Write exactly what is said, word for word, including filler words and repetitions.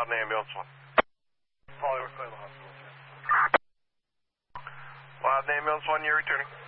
Loudon Ambulance one. Polly, we're clear the hospital. Loudon Ambulance one, you're returning.